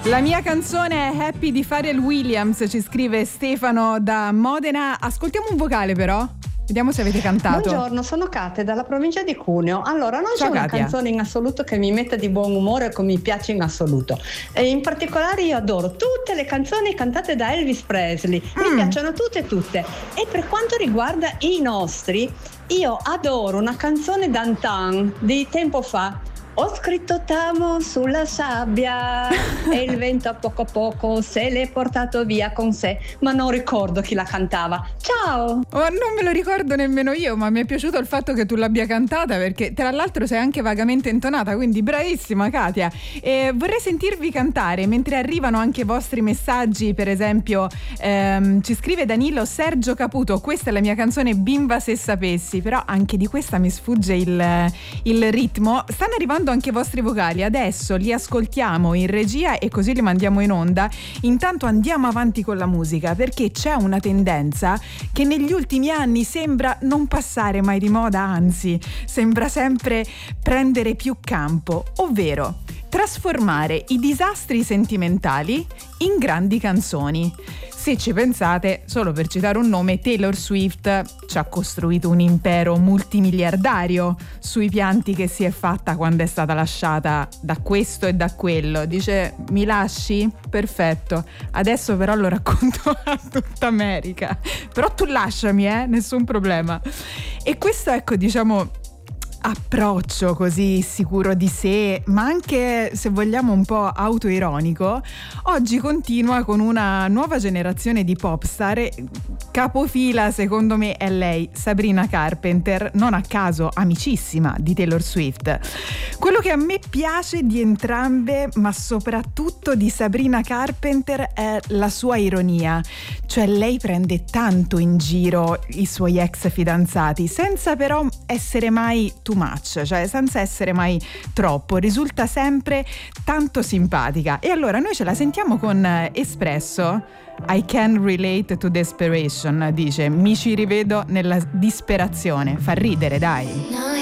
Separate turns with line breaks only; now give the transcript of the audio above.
La mia canzone è Happy di Pharrell Williams, ci scrive Stefano da Modena. Ascoltiamo un vocale però. Vediamo se avete cantato.
Buongiorno, sono Katia dalla provincia di Cuneo. Allora, non
Ciao,
c'è una
Katia.
canzone in assoluto che mi metta di buon umore o che mi piace in assoluto. E in particolare io adoro tutte le canzoni cantate da Elvis Presley. Mi piacciono tutte. E per quanto riguarda i nostri, io adoro una canzone d'antan di tempo fa. Ho scritto t'amo sulla sabbia e il vento a poco se l'è portato via con sé, ma non ricordo chi la cantava. Ciao!
Oh, non me lo ricordo nemmeno io, ma mi è piaciuto il fatto che tu l'abbia cantata, perché tra l'altro sei anche vagamente intonata, quindi bravissima Katia. E vorrei sentirvi cantare mentre arrivano anche i vostri messaggi. Per esempio ci scrive Danilo: Sergio Caputo, questa è la mia canzone Bimba se sapessi, però anche di questa mi sfugge il ritmo. Stanno arrivando anche i vostri vocali, adesso li ascoltiamo in regia e così li mandiamo in onda. Intanto andiamo avanti con la musica, perché c'è una tendenza che negli ultimi anni sembra non passare mai di moda, anzi sembra sempre prendere più campo, ovvero trasformare i disastri sentimentali in grandi canzoni. Se ci pensate, solo per citare un nome, Taylor Swift ci ha costruito un impero multimiliardario sui pianti che si è fatta quando è stata lasciata da questo e da quello. Dice: mi lasci? Perfetto, adesso però lo racconto a tutta America, però tu lasciami, nessun problema. E questo, ecco, diciamo, approccio così sicuro di sé, ma anche, se vogliamo, un po' autoironico, oggi continua con una nuova generazione di popstar. Capofila secondo me è lei, Sabrina Carpenter, non a caso amicissima di Taylor Swift. Quello che a me piace di entrambe, ma soprattutto di Sabrina Carpenter, è la sua ironia. Cioè lei prende tanto in giro i suoi ex fidanzati senza però essere mai too much, cioè senza essere mai troppo, risulta sempre tanto simpatica. E allora noi ce la sentiamo con Espresso. I can relate to desperation, dice: mi ci rivedo nella disperazione. Fa ridere, dai.